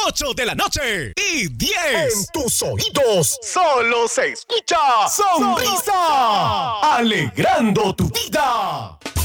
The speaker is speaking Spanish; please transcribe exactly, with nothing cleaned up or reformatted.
ocho de la noche y diez. En tus oídos solo se escucha Sonrisa, alegrando tu vida.